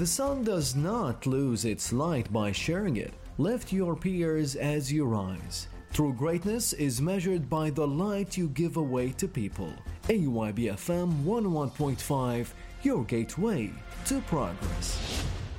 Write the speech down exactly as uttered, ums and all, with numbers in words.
The sun does not lose its light by sharing it. Lift your peers as you rise. True greatness is measured by the light you give away to people. A Y B F M one oh one point five, your gateway to progress.